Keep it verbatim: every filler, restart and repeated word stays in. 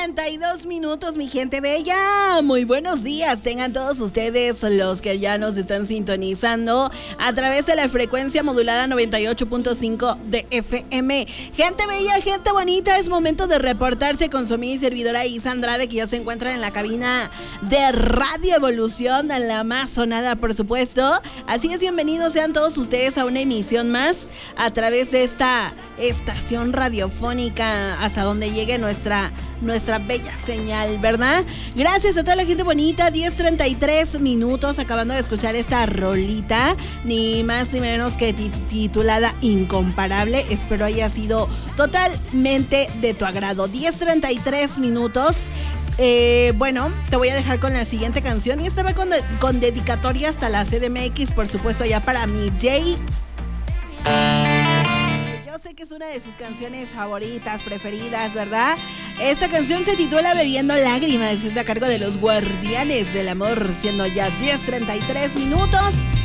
treinta y dos minutos, mi gente bella. Muy buenos días. Tengan todos ustedes los que ya nos están sintonizando a través de la frecuencia modulada noventa y ocho punto cinco de F M. Gente bella, gente bonita, es momento de reportarse con su amiga y servidora Isa Andrade, que ya se encuentra en la cabina de Radio Evolución, la más sonada, por supuesto. Así es, bienvenidos sean todos ustedes a una emisión más a través de esta estación radiofónica hasta donde llegue nuestra nuestra bella señal, ¿verdad? Gracias a toda la gente bonita. Diez treinta y tres minutos, acabando de escuchar esta rolita, ni más ni menos que titulada Incomparable. Espero haya sido totalmente de tu agrado. Diez treinta y tres minutos. Eh, bueno, te voy a dejar con la siguiente canción, y esta va con, de, con dedicatoria hasta la C D M X, por supuesto, ya para mi Jay. Yo sé que es una de sus canciones favoritas, preferidas, ¿verdad? Esta canción se titula Bebiendo Lágrimas, es a cargo de los Guardianes del Amor, siendo ya diez treinta y tres minutos.